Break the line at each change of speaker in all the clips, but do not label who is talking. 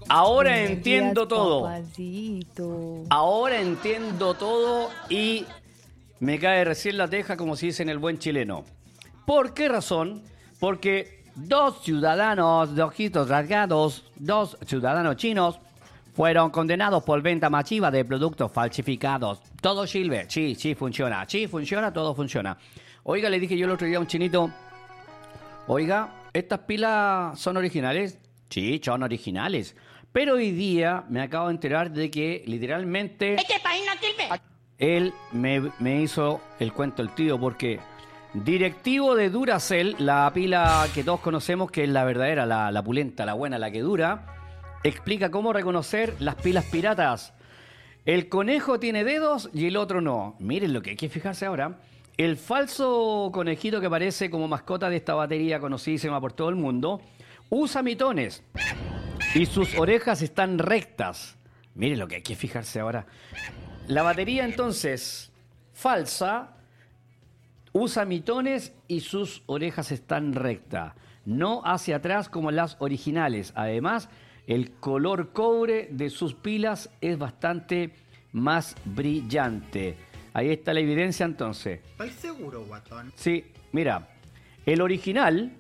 Ahora
Buenos
entiendo
días,
todo.
papacito.
Ahora entiendo todo y me cae recién la teja, como se dice en el buen chileno. ¿Por qué razón? Porque dos ciudadanos de ojitos rasgados, dos ciudadanos chinos, fueron condenados por venta masiva de productos falsificados. Todo sirve. Sí, funciona. Sí, funciona, todo funciona. Oiga, le dije yo el otro día a un chinito, oiga, ¿estas pilas son originales? Sí, son originales. Pero hoy día me acabo de enterar de que literalmente
Este país no sirve.
él me hizo el cuento el tío porque directivo de Duracell, la pila que todos conocemos que es la verdadera, la pulenta, la buena, la que dura, explica cómo reconocer las pilas piratas. El conejo tiene dedos y el otro no. Miren lo que hay que fijarse ahora. El falso conejito que aparece como mascota de esta batería conocidísima por todo el mundo usa mitones y sus orejas están rectas. Miren lo que hay que fijarse ahora. La batería entonces falsa usa mitones y sus orejas están rectas, no hacia atrás como las originales. Además, el color cobre de sus pilas es bastante más brillante. Ahí está la evidencia entonces.
¿Estás seguro, guatón?
Sí, mira, el original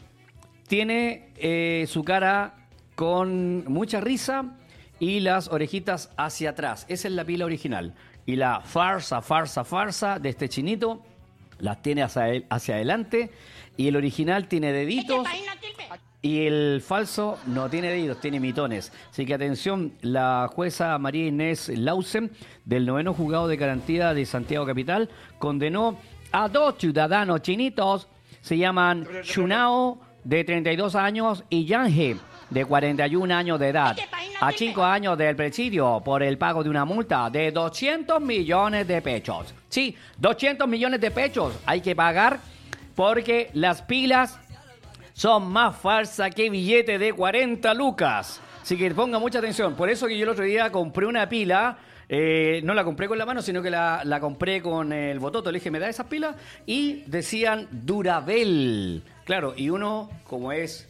tiene su cara con mucha risa y las orejitas hacia atrás. Esa es la pila original. Y la farsa de este chinito las tiene hacia adelante. Y el original tiene deditos.
Este país no sirve.
Y el falso no tiene deditos, tiene mitones. Así que atención, la jueza María Inés Lausen, del 9º Juzgado de Garantía de Santiago Capital, condenó a dos ciudadanos chinitos. Se llaman Shunao, de 32 años, y Yang He, de 41 años de edad, a 5 años del presidio por el pago de una multa de 200 millones de pesos. Sí, 200 millones de pesos hay que pagar porque las pilas son más falsas que billete de 40 lucas. Así que ponga mucha atención. Por eso que yo el otro día compré una pila. No la compré con la mano, sino que la compré con el bototo. Le dije, ¿me da esas pilas? Y decían Durabel. Claro, y uno, como es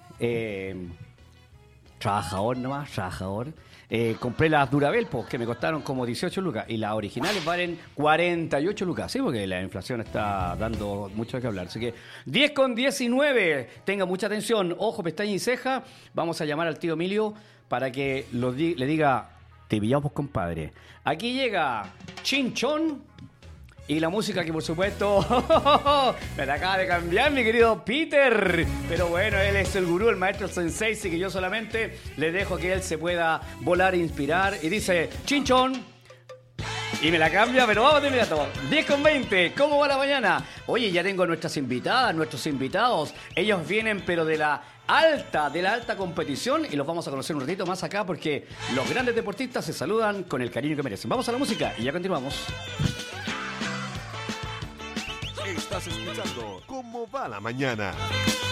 trabajador nomás, compré las Durabel, pues, que me costaron como 18 lucas. Y las originales valen 48 lucas. Sí, porque la inflación está dando mucho que hablar. Así que 10:19. Tenga mucha atención. Ojo, pestaña y ceja. Vamos a llamar al tío Emilio para que le diga, te pillamos, compadre. Aquí llega Chinchón. Y la música que, por supuesto, me la acaba de cambiar mi querido Peter. Pero bueno, él es el gurú, el maestro sensei, así que yo solamente le dejo que él se pueda volar e inspirar. Y dice, Chinchón. Y me la cambia, pero vamos de inmediato. 10:20, ¿cómo va la mañana? Oye, ya tengo nuestras invitadas, nuestros invitados. Ellos vienen, pero de la alta competición, y los vamos a conocer un ratito más acá porque los grandes deportistas se saludan con el cariño que merecen. Vamos a la música y ya continuamos.
Estás escuchando ¿Cómo va la mañana?